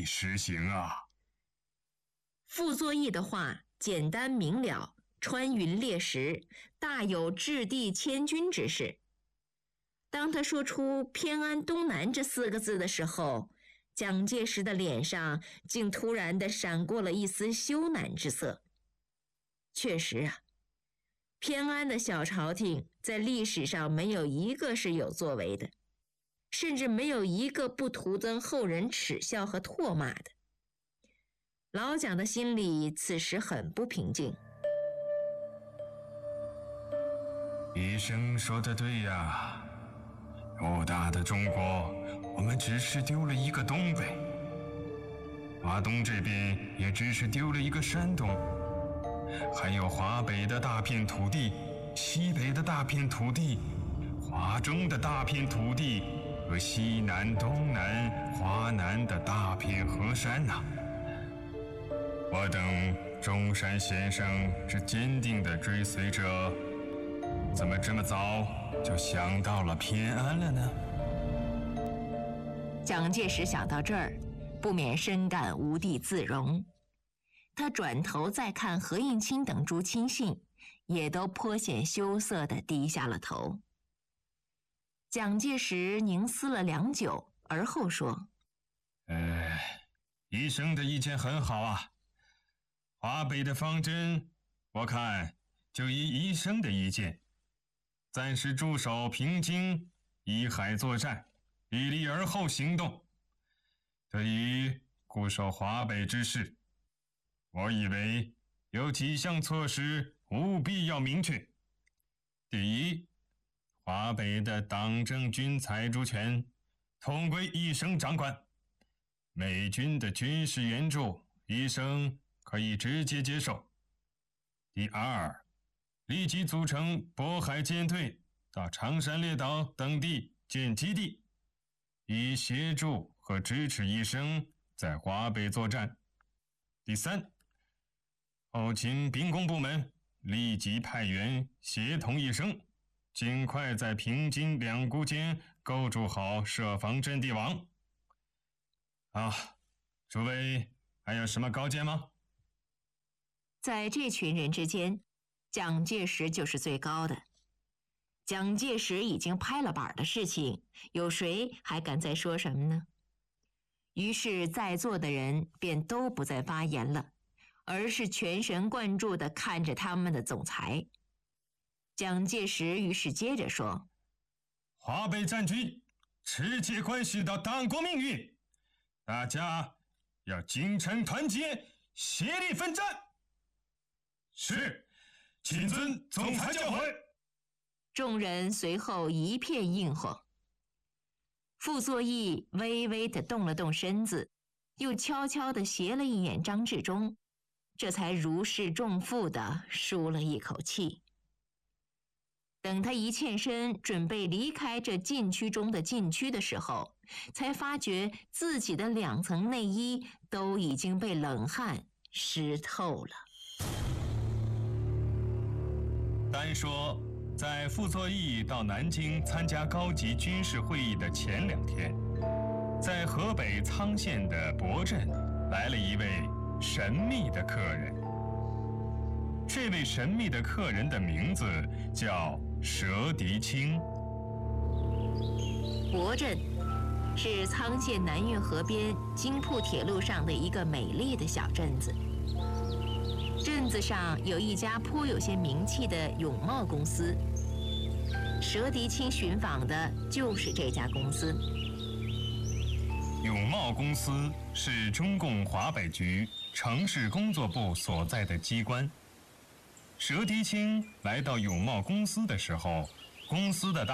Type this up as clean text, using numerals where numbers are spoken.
实行啊。 傅作义的话简单明了，穿云裂石，大有掷地千钧之势。当他说出偏安东南这4个字的时候，蒋介石的脸上竟突然地闪过了一丝羞赧之色。确实啊，偏安的小朝廷在历史上没有一个是有作为的，甚至没有一个不徒增后人耻笑和唾骂的。老蒋的心里此时很不平静。 医生说得对呀，偌大的中国，我们只是丢了一个东北，华东这边也只是丢了一个山东，还有华北的大片土地，西北的大片土地，华中的大片土地和西南、东南、华南的大片河山呐。我等中山先生是坚定的追随者，怎么这么早就想到了偏安了呢？ 蒋介石想到这儿，不免深感无地自容。他转头再看何应钦等诸亲信，也都颇显羞涩地低下了头。蒋介石凝思了良久，而后说： 医生的意见很好啊。华北的方针，我看就依医生的意见，暂时驻守平津，依海作战，以利而后行动。对于固守华北之事，我以为有几项措施务必要明确。第一，华北的党政军财主权统归医生掌管，美军的军事援助，医生可以直接接受。第二，立即组成渤海舰队到长山列岛等地建基地，以协助和支持医生在华北作战。第三，后勤兵工部门立即派员协同医生，尽快在平津两沽间构筑好设防阵地网。诸位还有什么高见吗？ 在这群人之间，蒋介石就是最高的。蒋介石已经拍了板的事情，有谁还敢再说什么呢？于是在座的人便都不再发言了，而是全神贯注地看着他们的总裁。蒋介石于是接着说： 华北战局直接关系到党国命运，大家要精诚团结，协力奋战。是，谨遵总裁教诲。 众人随后一片应和。傅作义微微地动了动身子，又悄悄地斜了一眼张治中，这才如释重负地舒了一口气。等他一欠身准备离开这禁区中的禁区的时候，才发觉自己的2层内衣都已经被冷汗湿透了。 单说在傅作义到南京参加高级军事会议的前2天，在河北沧县的博镇来了一位神秘的客人。这位神秘的客人的名字叫佘迪清。 博镇是沧县南运河边京铺铁路上的一个美丽的小镇子。镇子上有一家颇有些名气的永茂公司，佘迪清寻访的就是这家公司。 永茂公司是中共华北局城市工作部所在的机关。佘迪清来到永茂公司的时候，公司的大